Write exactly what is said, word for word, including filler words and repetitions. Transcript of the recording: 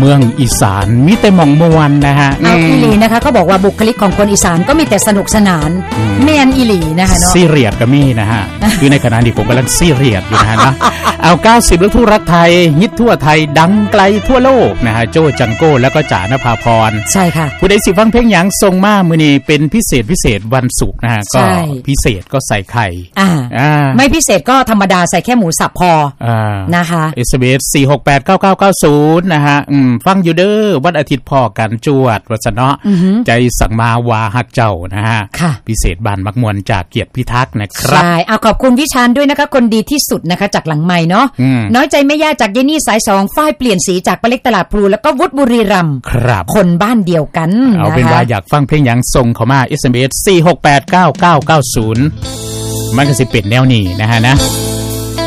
มืองอีสานมีแต่หม่องมวนนะฮะเอาอีหลีนะคะเขาบอกว่าบุคลิกของคนอีสานก็มีแต่สนุกสนานแม่นอีหลีนะคะเนาะซีเรียสก็มีนะฮะ คือในขณะนี้ผมกำลังซีเรียสอยู่นะฮะนะเอาเก้าสิบลูกทุ่งรักไทยฮิตทั่วไทยดังไกลทั่วโลกนะฮะโจจังโก้แล้วก็จ๋านภาพรใช่ค่ะผู้ใดสิฟังเพลงหยังส่งมามื้อนี้เป็นพิเศษพิเศษวันศุกร์นะฮะก็พิเศษก็ใส่ไข่อ่าไม่พิเศษก็ธรรมดาใส่แค่หมูสับพออ่านะคะ เอส เอ็ม เอส สี่ หก แปด เก้า เก้า เก้า ศูนย์นะฮะอืมฟังอยู่เด้อวันอาทิตย์พอกันจวดวัสเนาะใจสั่งมาวาฮักเจ้านะฮะพิเศษบานมักมวลจากเกียรติพิทักษ์นะครับใช่เอาขอบคุณวิชาญด้วยนะคะคนดีที่สุดนะคะจากหลังไมค์เนาะน้อยใจไม่ยากจากเยนี่สายสองฝ้ายเปลี่ยนสีจากปลาเล็กตลาดพลูแล้วก็วุฒิบุรีรัมย์ครับคนบ้านเดียวกันเอาเป็นว่าอยากฟังเพลงหยังส่งเข้ามา เอส เอ็ม เอส สี่ หก แปด เก้า เก้า เก้า ศูนย์มันก็สิเป็นแนวนี้นะฮะนะ